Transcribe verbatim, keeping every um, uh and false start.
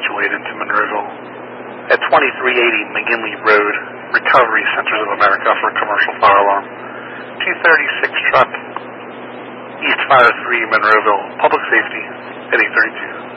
situated into Monroeville. At twenty-three eighty McGinley Road, Recovery Centers of America for a commercial fire alarm. two thirty-six truck, East Fire three, Monroeville, Public Safety, at eight thirty-two.